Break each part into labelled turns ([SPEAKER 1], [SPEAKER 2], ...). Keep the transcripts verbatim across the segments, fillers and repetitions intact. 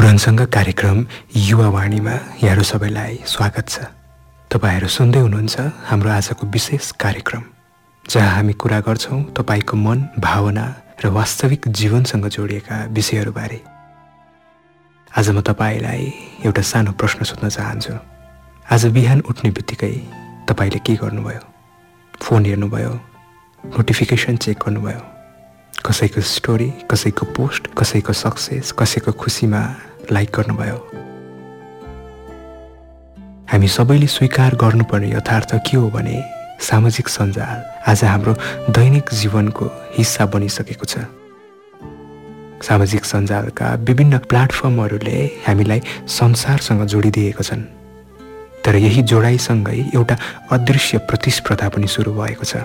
[SPEAKER 1] पुराणसँग कार्यक्रम युवावाणीमा यहाँहरू सबैलाई स्वागत छ। तपाईहरू सुन्दै हुनुहुन्छ हाम्रो आजको विशेष कार्यक्रम, जहाँ हामी कुरा गर्छौं तपाईको मन, भावना र वास्तविक जीवनसँग जोडिएका विषयहरूबारे। आज म तपाईलाई एउटा सानो प्रश्न सोध्न चाहन्छु। आज बिहान उठ्ने बित्तिकै तपाईले के गर्नुभयो? फोन हेर्नुभयो? नोटिफिकेसन चेक गर्नुभयो? कसैको स्टोरी, कसैको पोस्ट, कसैको सक्सेस, कसैको खुसीमा लाइक गर्नुभयो? हामी सबैले स्वीकार गर्नुपर्ने यथार्थ के हो भने सामाजिक सञ्जाल आज हाम्रो दैनिक जीवनको हिस्सा बनिसकेको छ। सामाजिक सञ्जालका विभिन्न प्लेटफर्महरूले हामीलाई संसारसँग जोडिदिएका छन्, तर यही जोडाइसँगै एउटा अदृश्य प्रतिस्पर्धा पनि सुरु भएको छ।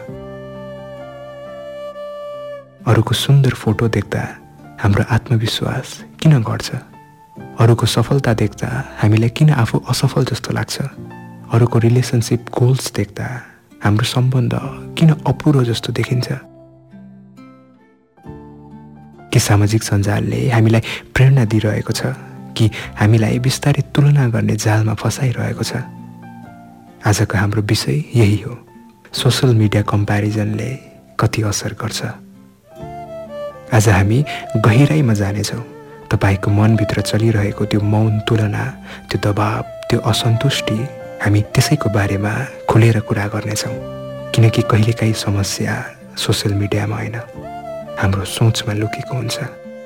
[SPEAKER 1] अरूको सुन्दर फोटो देख्दा हाम्रो आत्मविश्वास किन घट्छ? अरूको सफलता देख्दा हामीलाई किन आफू असफल जस्तो लाग्छ? अरूको रिलेसनशिप गोल्स देख्दा हाम्रो सम्बन्ध किन अपुरो जस्तो देखिन्छ? के सामाजिक सञ्जालले हामीलाई प्रेरणा दिइरहेको छ कि हामीलाई बिस्तारै तुलना गर्ने जालमा फसाइरहेको छ? आजको हाम्रो विषय यही हो, सोशल मिडिया कम्प्यारिजनले कति असर गर्छ। आज हामी गहिराईमा जानेछौँ। तपाईको मनभित्र चलिरहेको त्यो मौन तुलना, त्यो दबाव, त्यो असन्तुष्टि, हामी त्यसैको बारेमा खुलेर कुरा गर्नेछौँ। किनकि कहिलेकाहीँ समस्या सोशल मिडियामा होइन, हाम्रो सोचमा लुकेको हुन्छ।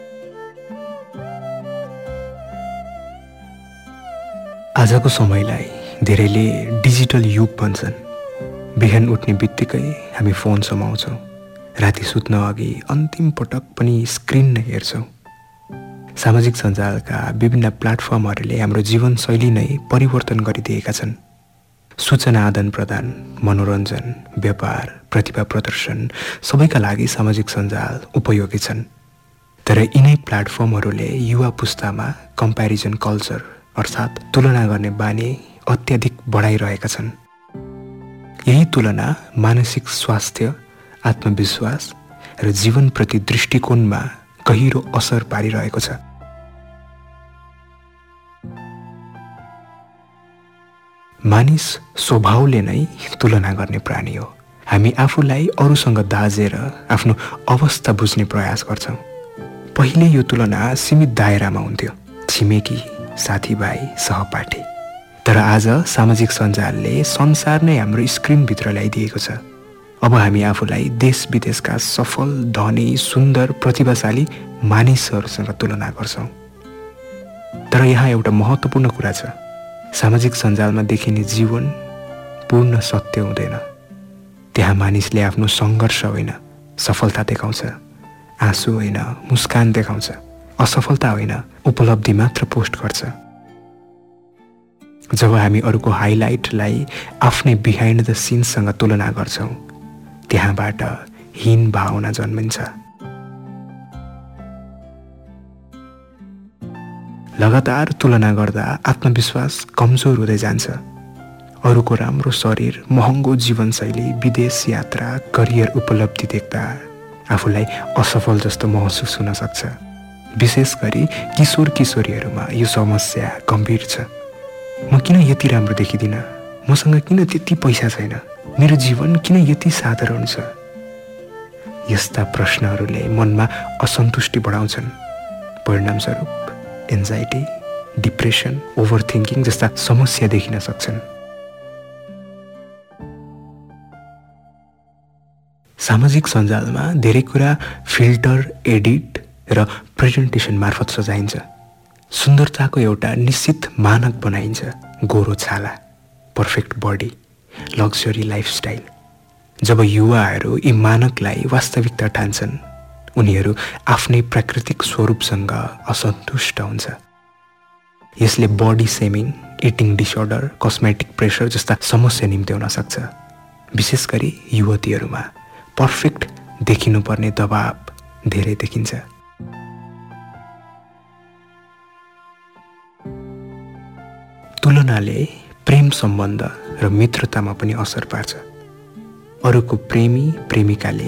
[SPEAKER 1] आजको समयलाई धेरैले डिजिटल युग भन्छन्। बिहान उठ्ने बित्तिकै हामी फोन समाउँछौँ। राति सुत्न अघि अन्तिम पटक पनि स्क्रिन नै हेर्छौँ। सामाजिक सञ्जालका विभिन्न प्लेटफर्महरूले हाम्रो जीवनशैली नै परिवर्तन गरिदिएका छन्। सूचना आदान प्रदान, मनोरञ्जन, व्यापार, प्रतिभा प्रदर्शन सबैका लागि सामाजिक सञ्जाल उपयोगी छन्। तर यिनै प्लेटफर्महरूले युवा पुस्तामा कम्प्यारिजन कल्चर अर्थात् तुलना गर्ने बानी अत्याधिक बढाइरहेका छन्। यही तुलना मानसिक स्वास्थ्य, आत्मविश्वास र जीवनप्रति दृष्टिकोणमा गहिरो असर पारिरहेको छ। मानिस स्वभावले नै तुलना गर्ने प्राणी हो। हामी आफूलाई अरूसँग दाजेर आफ्नो अवस्था बुझ्ने प्रयास गर्छौँ। पहिले यो तुलना सीमित दायरामा हुन्थ्यो, छिमेकी, साथीभाइ, सहपाठी। तर आज सामाजिक सञ्जालले संसार नै हाम्रो स्क्रिनभित्र ल्याइदिएको छ। अब हामी आफूलाई देश विदेशका सफल, धनी, सुन्दर, प्रतिभाशाली मानिसहरूसँग तुलना गर्छौँ। तर यहाँ एउटा महत्त्वपूर्ण कुरा छ। सामाजिक सञ्जालमा देखिने जीवन पूर्ण सत्य हुँदैन। त्यहाँ मानिसले आफ्नो सङ्घर्ष होइन, सफलता देखाउँछ। आँसु होइन, मुस्कान देखाउँछ। असफलता होइन, उपलब्धि मात्र पोस्ट गर्छ। जब हामी अरूको हाइलाइटलाई आफ्नै बिहाइन्ड द सिन्ससँग तुलना गर्छौँ, त्यहाँबाट हीन भावना जन्मिन्छ। लगातार तुलना गर्दा आत्मविश्वास कमजोर हुँदै जान्छ। अरूको राम्रो शरीर, महँगो जीवनशैली, विदेश यात्रा, करियर उपलब्धि देख्दा आफूलाई असफल जस्तो महसुस हुन सक्छ। विशेष गरी किशोर किशोरीहरूमा यो समस्या गम्भीर छ। म किन यति राम्रो देखिदिनँ? मसँग किन त्यति पैसा छैन? मेरो जीवन किन यति साधारण छ? यस्ता प्रश्नहरूले मनमा असन्तुष्टि बढाउँछन्। परिणामस्वरूप एन्जाइटी, डिप्रेसन, ओभरथिङ्किङ जस्ता समस्या देखिन सक्छन्। सामाजिक सञ्जालमा धेरै कुरा फिल्टर, एडिट र प्रेजेन्टेसन मार्फत सजाइन्छ। सुन्दरताको एउटा निश्चित मानक बनाइन्छ। गोरो छाला, पर्फेक्ट बडी, लग्जरी लाइफस्टाइल। जब युवाहरू यी मानकलाई वास्तविकता ठान्छन्, उनीहरू आफ्नै प्राकृतिक स्वरूपसँग असन्तुष्ट हुन्छ। यसले body shaming, eating disorder, cosmetic pressure जस्ता समस्या निम्त्याउन सक्छ। विशेष गरी युवतीहरूमा पर्फेक्ट देखिनुपर्ने दबाव धेरै देखिन्छ। तुलनाले प्रेम सम्बन्ध र मित्रतामा पनि असर पार्छ। अरूको प्रेमी प्रेमिकाले